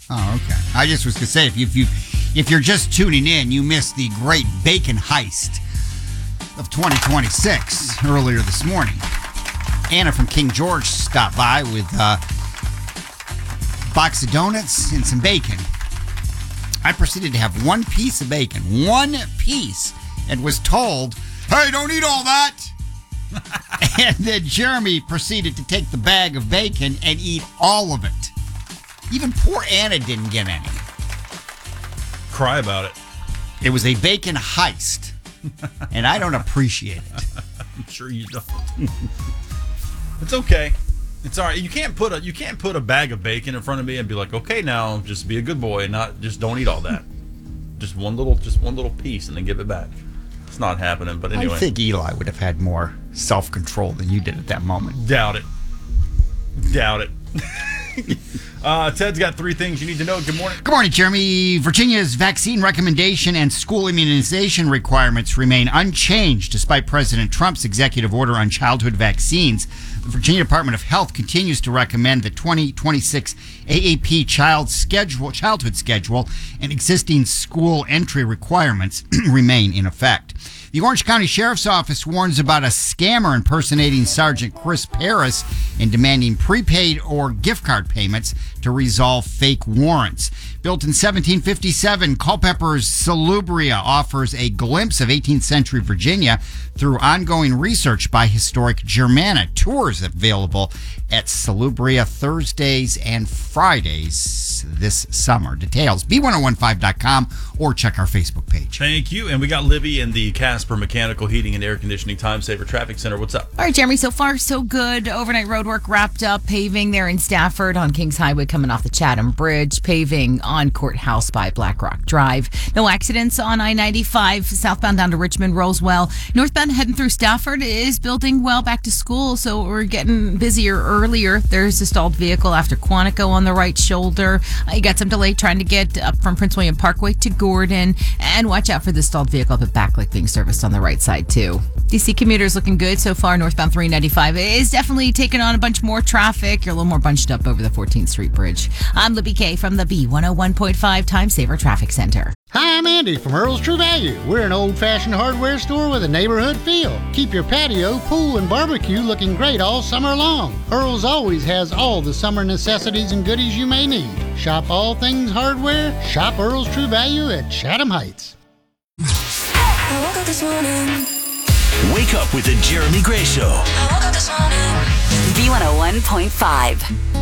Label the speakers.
Speaker 1: Oh, okay. I just was going to say, if you're just tuning in, you missed the great bacon heist of 2026 earlier this morning. Anna from King George stopped by with a box of donuts and some bacon. I proceeded to have one piece of bacon, and was told, hey, don't eat all that. And then Jeremy proceeded to take the bag of bacon and eat all of it. Even poor Anna didn't get any.
Speaker 2: Cry about it.
Speaker 1: It was a bacon heist, and I don't appreciate it.
Speaker 2: I'm sure you don't. It's okay. It's all right. You can't put a bag of bacon in front of me and be like, okay, now just be a good boy and not just don't eat all that. just one little piece and then give it back. It's not happening. But anyway,
Speaker 1: I think Eli would have had more self-control than you did at that moment.
Speaker 2: Doubt it. Ted's got 3 things you need to know. Good morning.
Speaker 1: Good morning, Jeremy. Virginia's vaccine recommendation and school immunization requirements remain unchanged despite President Trump's executive order on childhood vaccines. The Virginia Department of Health continues to recommend the 2026 AAP childhood schedule and existing school entry requirements remain in effect. The Orange County Sheriff's Office warns about a scammer impersonating Sergeant Chris Paris and demanding prepaid or gift card payments to resolve fake warrants. Built in 1757, Culpeper's Salubria offers a glimpse of 18th century Virginia through ongoing research by Historic Germana. Tours available at Salubria Thursdays and Fridays this summer. Details, b1015.com or check our Facebook page.
Speaker 2: Thank you. And we got Libby in the Casper Mechanical Heating and Air Conditioning Time Saver Traffic Center. What's up?
Speaker 3: All right, Jeremy, so far so good. Overnight road work wrapped up. Paving there in Stafford on Kings Highway coming off the Chatham Bridge. Paving on Courthouse by Black Rock Drive. No accidents on I-95 southbound down to Richmond, Rosewell. Northbound heading through Stafford is building well back to school, so we're getting busier earlier. There's a stalled vehicle after Quantico on the right shoulder. You got some delay trying to get up from Prince William Parkway to Gordon. And watch out for the stalled vehicle up at Backlake being serviced on the right side, too. DC commuters looking good so far. Northbound 395 is definitely taking on a bunch more traffic. You're a little more bunched up over the 14th Street Bridge. I'm Libby K from the B101.5 Time Saver Traffic Center.
Speaker 4: Hi, I'm Andy from Earl's True Value. We're an old-fashioned hardware store with a neighborhood feel. Keep your patio, pool, and barbecue looking great all summer long. Earl's always has all the summer necessities and goodies you may need. Shop all things hardware. Shop Earl's True Value at Chatham Heights.
Speaker 5: I woke up this morning.
Speaker 6: Wake up with the Jeremy Gray Show.
Speaker 5: I woke up this morning.
Speaker 7: B101.5.